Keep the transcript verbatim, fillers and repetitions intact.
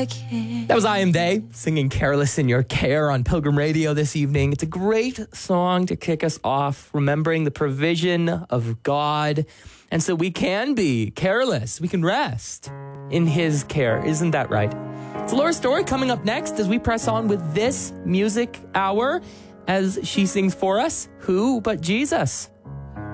I care. That was I Am They singing Careless in Your Care on Pilgrim Radio this evening. It's a great song to kick us off, remembering the provision of God. And so we can be careless. We can rest in his care. Isn't that right? It's Laura's story coming up next as we press on with this music hour as she sings for us, Who But Jesus?